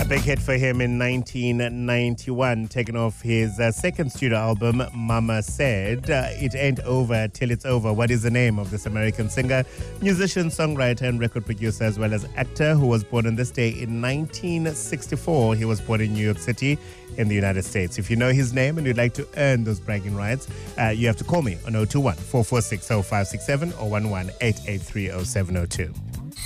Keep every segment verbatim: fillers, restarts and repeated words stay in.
A big hit for him in nineteen ninety-one, taken off his uh, second studio album, Mama Said. Uh, it ain't over till it's over. What is the name of this American singer, musician, songwriter, and record producer, as well as actor, who was born on this day in nineteen sixty-four? He was born in New York City in the United States. If you know his name and you'd like to earn those bragging rights, uh, you have to call me on zero two one, four four six, zero five six seven or one one eight eight three zero seven zero two.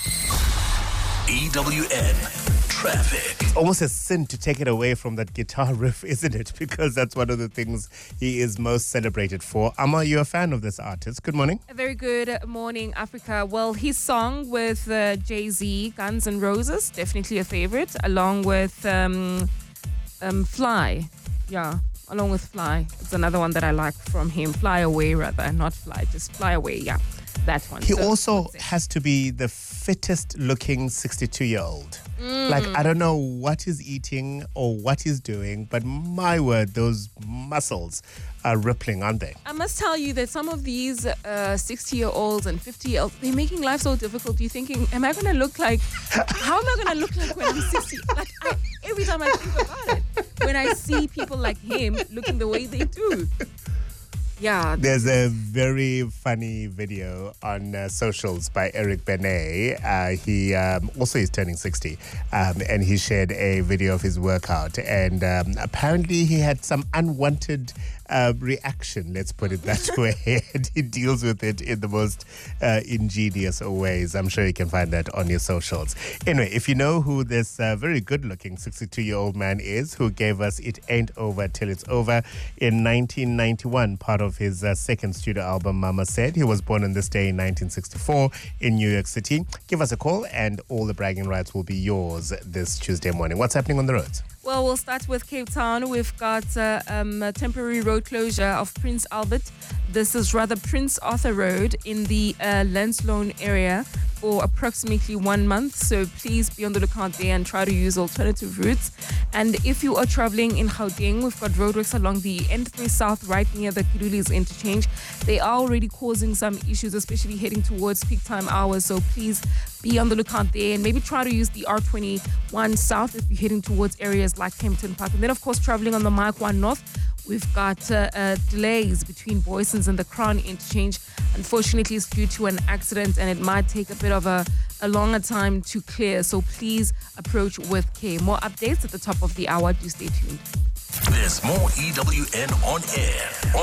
E W N Traffic. It's almost a sin to take it away from that guitar riff, isn't it? Because that's one of the things he is most celebrated for. Amma, you're a fan of this artist. Good morning. A very good morning, Africa. Well, his song with uh, Jay-Z, Guns N' Roses, definitely a favorite, along with um, um, Fly. Yeah, along with Fly. It's another one that I like from him. Fly Away, rather. Not Fly, just Fly Away, yeah. That one. He so, also has to be the fittest looking sixty-two-year-old. Mm. Like, I don't know what he's eating or what he's doing, but my word, those muscles are rippling, aren't they? I must tell you that some of these uh, sixty-year-olds and fifty-year-olds, they're making life so difficult. You're thinking, am I going to look like, how am I going to look like when I'm sixty? Like, I, every time I think about it, when I see people like him looking the way they do. Yeah. There's a very funny video on uh, socials by Eric Benet. Uh, he um, also is turning sixty, um, and he shared a video of his workout. And um, apparently he had some unwanted uh, reaction, let's put it that way. And he deals with it in the most uh, ingenious ways. I'm sure you can find that on your socials. Anyway, if you know who this uh, very good-looking sixty-two-year-old man is, who gave us It Ain't Over Till It's Over in nineteen ninety-one, part of his uh, second studio album, Mama Said. He was born on this day in nineteen sixty-four in New York City. Give us a call and all the bragging rights will be yours this Tuesday morning. What's happening on the roads? Well, we'll start with Cape Town. We've got uh, um, a temporary road closure of Prince Albert. This is rather Prince Arthur Road in the uh, Lancelone area for approximately one month. So please be on the lookout there and try to use alternative routes. And if you are traveling in Gauteng, we've got roadworks along the N three South right near the Kirulis interchange. They are already causing some issues, especially heading towards peak time hours. So please be on the lookout there and maybe try to use the R twenty-one South if you're heading towards areas like Kempton Park. And then, of course, traveling on the Mike one North, we've got uh, uh, delays between Boysons and the Crown interchange. Unfortunately, it's due to an accident and it might take a bit of a, a longer time to clear. So please approach with care. More updates at the top of the hour. Do stay tuned. There's more E W N on air.